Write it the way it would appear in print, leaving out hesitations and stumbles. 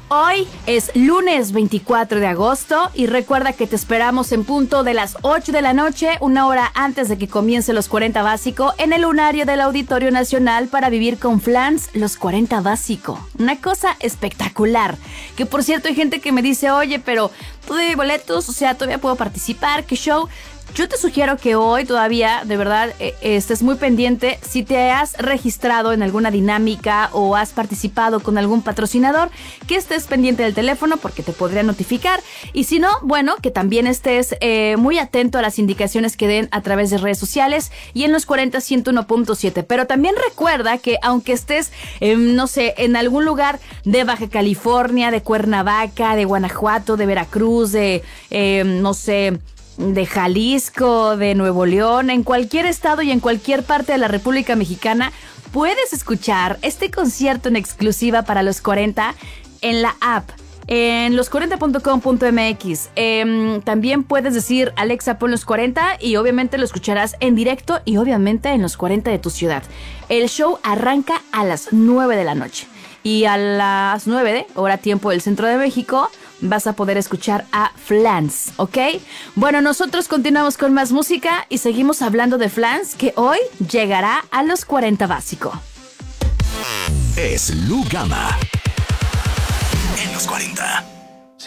Hoy es lunes 24 de agosto y recuerda que te esperamos en punto de las 8 de la noche, una hora antes de que comience los 40 Básico, en el lunario del Auditorio Nacional para vivir con Flans los 40 Básico. Una cosa espectacular. Que por cierto hay gente que me dice, oye, pero todavía hay boletos, o sea, todavía puedo participar, ¿qué show? Yo te sugiero que hoy todavía, de verdad, estés muy pendiente. Si te has registrado en alguna dinámica o has participado con algún patrocinador, que estés pendiente del teléfono porque te podría notificar. Y si no, bueno, que también estés muy atento a las indicaciones que den a través de redes sociales y en los 40 101.7. Pero también recuerda que aunque estés, no sé, en algún lugar de Baja California, de Cuernavaca, de Guanajuato, de Veracruz, no sé, de Jalisco, de Nuevo León, en cualquier estado y en cualquier parte de la República Mexicana, puedes escuchar este concierto en exclusiva para los 40 en la app, en los40.com.mx. También puedes decir, Alexa, pon los 40 y obviamente lo escucharás en directo y obviamente en los 40 de tu ciudad. El show arranca a las 9 de la noche. Y a las 9, hora tiempo del Centro de México, vas a poder escuchar a Flans, ¿ok? Bueno, nosotros continuamos con más música y seguimos hablando de Flans, que hoy llegará a los 40 Básico. Es Lu Gama en los 40.